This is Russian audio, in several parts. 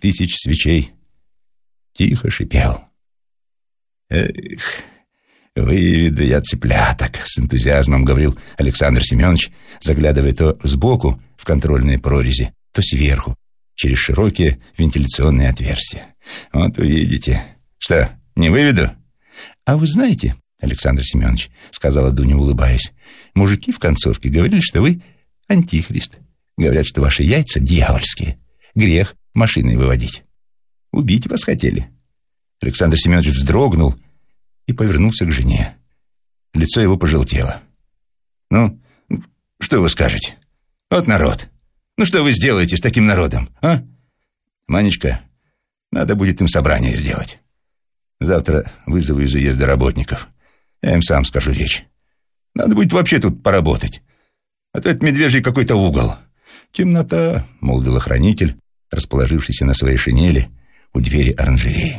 тысяч свечей, тихо шипел. «Эх, выведу я цыпляток», — с энтузиазмом говорил Александр Семенович, заглядывая то сбоку в контрольные прорези, то сверху, через широкие вентиляционные отверстия. «Вот увидите. Что, не выведу?» «А вы знаете, Александр Семенович, — сказала Дуня, улыбаясь, — мужики в концовке говорили, что вы антихрист. Говорят, что ваши яйца дьявольские. Грех машиной выводить. Убить вас хотели». Александр Семенович вздрогнул и повернулся к жене. Лицо его пожелтело. «Ну, что вы скажете? Вот народ. Ну, что вы сделаете с таким народом, а? Манечка, надо будет им собрание сделать. Завтра вызову из уезда работников. Я им сам скажу речь. Надо будет вообще тут поработать. А то это медвежий какой-то угол». «Темнота», — молвил охранитель, расположившийся на своей шинели у двери оранжереи.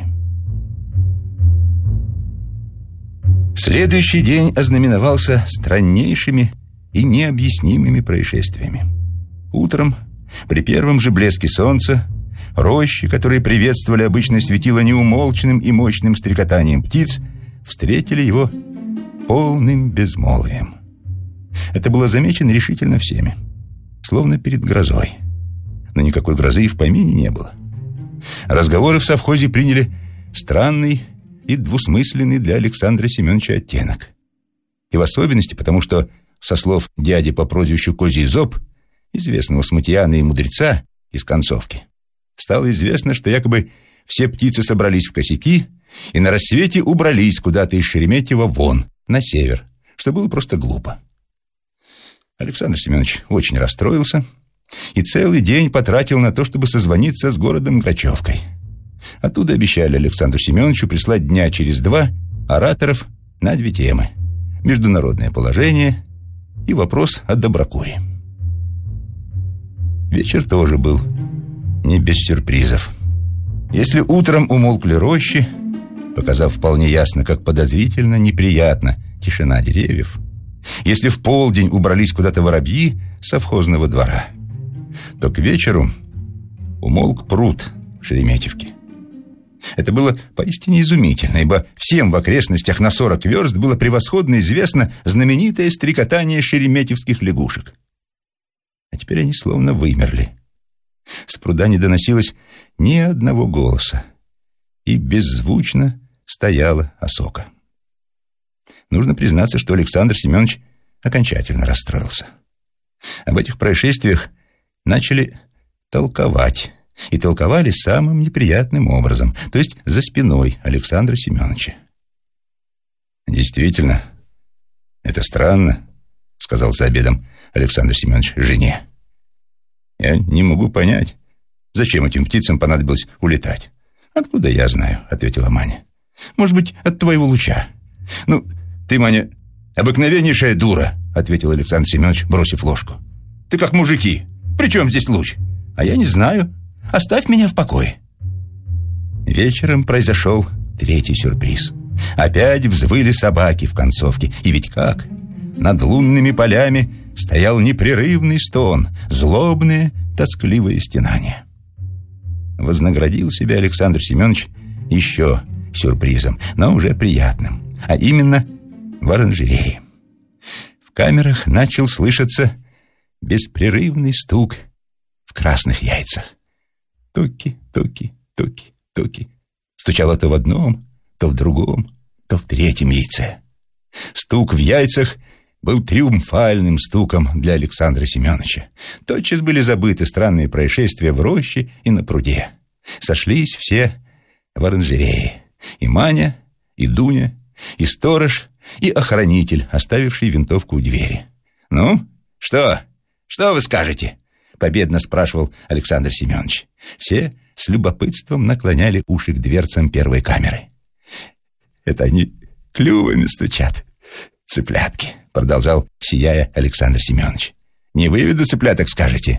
Следующий день ознаменовался страннейшими и необъяснимыми происшествиями. Утром, при первом же блеске солнца, рощи, которые приветствовали обычное светило неумолчным и мощным стрекотанием птиц, встретили его полным безмолвием. Это было замечено решительно всеми, словно перед грозой. Но никакой грозы и в помине не было. Разговоры в совхозе приняли странный и двусмысленный для Александра Семеновича оттенок. И в особенности потому, что, со слов дяди по прозвищу Козий Зоб, известного смутьяна и мудреца из концовки, стало известно, что якобы все птицы собрались в косяки и на рассвете убрались куда-то из Шереметьево вон, на север, что было просто глупо. Александр Семенович очень расстроился и целый день потратил на то, чтобы созвониться с городом Грачевкой. Оттуда обещали Александру Семеновичу прислать дня через 2 ораторов на 2 темы: международное положение и вопрос о доброкуре. Вечер тоже был не без сюрпризов. Если утром умолкли рощи, показав вполне ясно, как подозрительно неприятна тишина деревьев, если в полдень убрались куда-то воробьи с совхозного двора, то к вечеру умолк пруд в Шереметьевке. Это было поистине изумительно, ибо всем в окрестностях на 40 верст было превосходно известно знаменитое стрекотание шереметьевских лягушек. А теперь они словно вымерли. С пруда не доносилось ни одного голоса, и беззвучно стояла осока. Нужно признаться, что Александр Семенович окончательно расстроился. Об этих происшествиях начали толковать, и толковали самым неприятным образом, то есть за спиной Александра Семеновича. «Действительно, это странно», — сказал за обедом Александр Семенович жене. «Я не могу понять, зачем этим птицам понадобилось улетать». «Откуда я знаю?» — ответила Маня. «Может быть, от твоего луча». «Ну, ты, Маня, обыкновеннейшая дура», — ответил Александр Семенович, бросив ложку. «Ты как мужики. При чем здесь луч?» «А я не знаю. Оставь меня в покое». Вечером произошел третий сюрприз. Опять взвыли собаки в концовке. И ведь как? Над лунными полями стоял непрерывный стон, злобное, тоскливое стенание. Вознаградил себя Александр Семенович еще сюрпризом, но уже приятным, а именно в оранжерее. В камерах начал слышаться беспрерывный стук в красных яйцах. Туки, туки, туки, туки. Стучало то в одном, то в другом, то в третьем яйце. Стук в яйцах был триумфальным стуком для Александра Семеновича. Тотчас были забыты странные происшествия в роще и на пруде. Сошлись все в оранжерее. И Маня, и Дуня, и сторож, и охранитель, оставивший винтовку у двери. «Ну, что? Что вы скажете?» — победно спрашивал Александр Семенович. Все с любопытством наклоняли уши к дверцам первой камеры. «Это они клювами стучат, цыплятки», — продолжал, сияя, Александр Семенович. «Не выведу цыпляток, скажете?»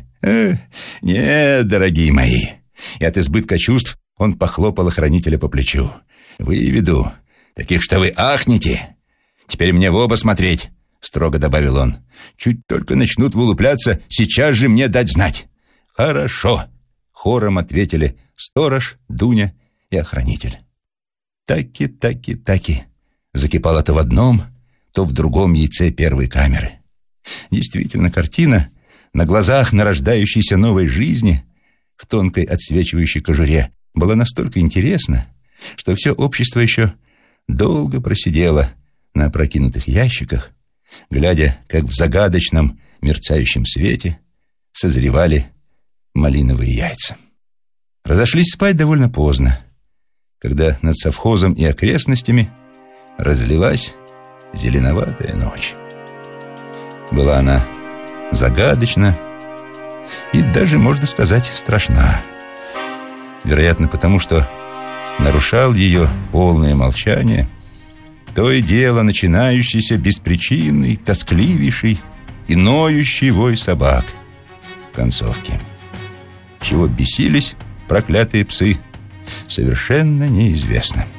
«Нет, дорогие мои». И от избытка чувств он похлопал охранителя по плечу. «Выведу. Таких, что вы ахнете. Теперь мне в оба смотреть», — строго добавил он. «Чуть только начнут вылупляться, сейчас же мне дать знать». «Хорошо», — хором ответили сторож, Дуня и охранитель. «Таки, таки, таки» закипало то в одном, то в другом яйце первой камеры. Действительно, картина на глазах нарождающейся новой жизни в тонкой отсвечивающей кожуре была настолько интересна, что все общество еще долго просидело на опрокинутых ящиках, глядя, как в загадочном мерцающем свете созревали малиновые яйца. Разошлись спать довольно поздно, когда над совхозом и окрестностями разлилась зеленоватая ночь. Была она загадочна и даже, можно сказать, страшна. Вероятно, потому что нарушал ее полное молчание то и дело начинающийся беспричинный, тоскливейший и ноющий вой собак в концовке. Чего бесились проклятые псы, совершенно неизвестно.